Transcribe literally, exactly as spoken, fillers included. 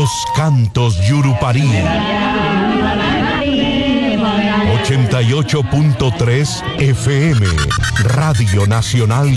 Los cantos Yurupari. ochenta y ocho punto tres F M, Radio Nacional